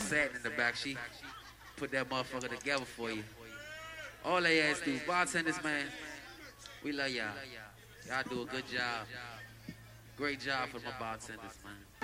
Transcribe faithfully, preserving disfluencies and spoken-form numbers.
Satin in the back. She put that motherfucker together for you. All they ass do, bartenders, man. We love y'all. Y'all do a good job. Great job for my bartenders, man.